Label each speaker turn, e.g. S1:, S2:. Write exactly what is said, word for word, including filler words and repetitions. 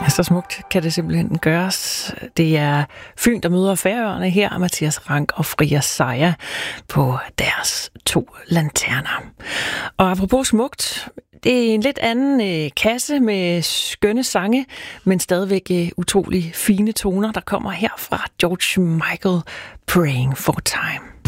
S1: Så smukt kan det simpelthen gøres. Det er Fyn, der møder Færøerne her, Mathias Rank og Fria Sejer på deres to lanterner. Og apropos smukt, det er en lidt anden øh, kasse med skønne sange, men stadigvæk øh, utrolig fine toner, der kommer her fra George Michael, Praying for Time.